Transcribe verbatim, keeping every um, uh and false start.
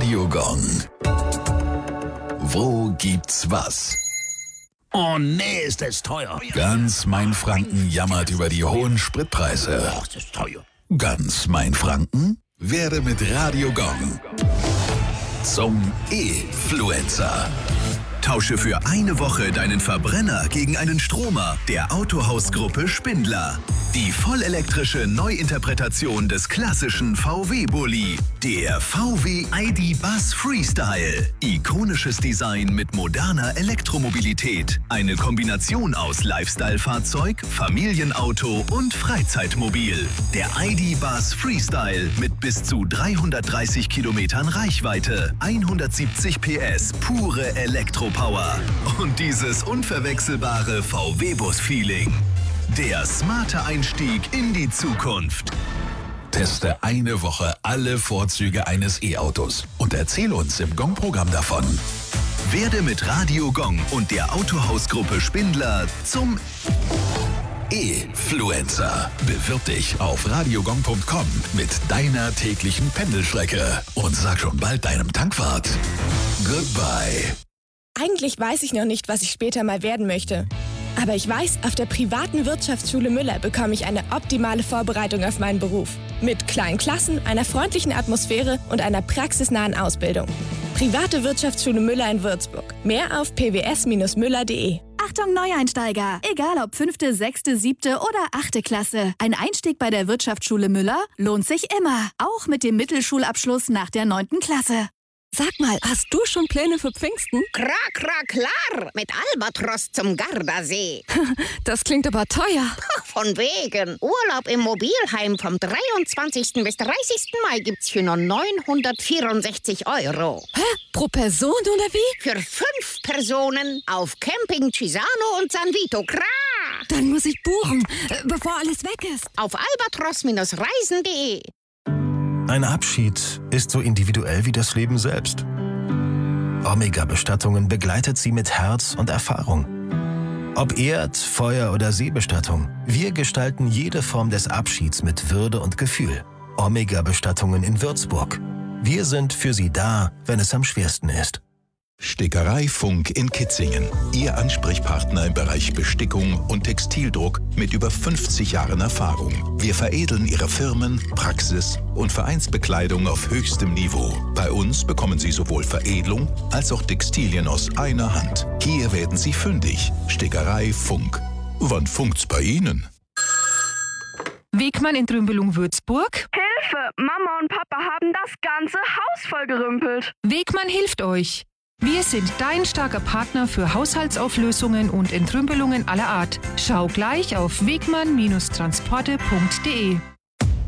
Radio Gong. Wo gibt's was? Oh nee, ist das teuer. Ganz mein Franken jammert über die hohen Spritpreise. Ach, das ist teuer. Ganz mein Franken werde mit Radio Gong zum E-Fluencer. Tausche für eine Woche deinen Verbrenner gegen einen Stromer der Autohausgruppe Spindler. Die vollelektrische Neuinterpretation des klassischen V W-Bulli. Der V W I D-Buzz Freestyle. Ikonisches Design mit moderner Elektromobilität. Eine Kombination aus Lifestyle-Fahrzeug, Familienauto und Freizeitmobil. Der I D-Buzz Freestyle mit bis zu dreihundertdreißig Kilometern Reichweite, hundertsiebzig P S, pure Elektropower und dieses unverwechselbare V W-Bus-Feeling. Der smarte Einstieg in die Zukunft. Teste eine Woche alle Vorzüge eines E-Autos und erzähl uns im Gong-Programm davon. Werde mit Radio Gong und der Autohausgruppe Spindler zum E-Fluencer. Bewirb dich auf radiogong punkt com mit deiner täglichen Pendelstrecke und sag schon bald deinem Tankwart Goodbye. Eigentlich weiß ich noch nicht, was ich später mal werden möchte. Aber ich weiß, auf der privaten Wirtschaftsschule Müller bekomme ich eine optimale Vorbereitung auf meinen Beruf. Mit kleinen Klassen, einer freundlichen Atmosphäre und einer praxisnahen Ausbildung. Private Wirtschaftsschule Müller in Würzburg. Mehr auf p w s Bindestrich müller punkt d e. Achtung Neueinsteiger! Egal ob fünfte, sechste, siebte oder achte Klasse. Ein Einstieg bei der Wirtschaftsschule Müller lohnt sich immer. Auch mit dem Mittelschulabschluss nach der neunten Klasse. Sag mal, hast du schon Pläne für Pfingsten? Kra, kra, klar, mit Albatros zum Gardasee. Das klingt aber teuer. Von wegen. Urlaub im Mobilheim vom dreiundzwanzigsten bis dreißigsten Mai gibt's für nur neunhundertvierundsechzig Euro. Hä? Pro Person oder wie? Für fünf Personen auf Camping Cisano und San Vito. Kra! Dann muss ich buchen, bevor alles weg ist. Auf albatros Bindestrich reisen punkt d e. Ein Abschied ist so individuell wie das Leben selbst. Omega-Bestattungen begleitet sie mit Herz und Erfahrung. Ob Erd-, Feuer- oder Seebestattung, wir gestalten jede Form des Abschieds mit Würde und Gefühl. Omega-Bestattungen in Würzburg. Wir sind für Sie da, wenn es am schwersten ist. Stickerei Funk in Kitzingen. Ihr Ansprechpartner im Bereich Bestickung und Textildruck mit über fünfzig Jahren Erfahrung. Wir veredeln Ihre Firmen, Praxis und Vereinsbekleidung auf höchstem Niveau. Bei uns bekommen Sie sowohl Veredelung als auch Textilien aus einer Hand. Hier werden Sie fündig. Stickerei Funk. Wann funkt's bei Ihnen? Wegmann in Trümbelung Würzburg. Hilfe! Mama und Papa haben das ganze Haus vollgerümpelt. Wegmann hilft euch. Wir sind dein starker Partner für Haushaltsauflösungen und Entrümpelungen aller Art. Schau gleich auf wegmann Bindestrich transporte punkt d e.